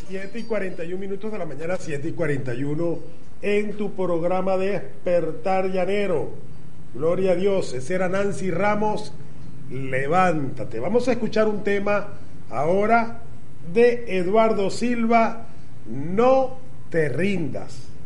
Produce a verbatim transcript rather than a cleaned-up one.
siete y cuarenta y un minutos de la mañana, siete y cuarenta y uno, en tu programa Despertar Llanero. Gloria a Dios, esa era Nancy Ramos, Levántate. Vamos a escuchar un tema ahora de Eduardo Silva, No te rindas.